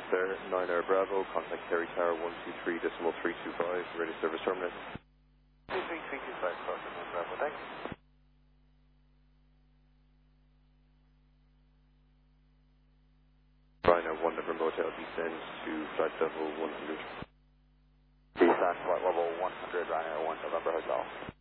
there, 9 Air Bravo, contact Kerry Tower 123.325, ready service terminate. 23325, Crossing 1 Bravo, thanks. Rhino 1 November Motel descends to flight level 100. Descent flight level 100, Rhino 1 November Hotel.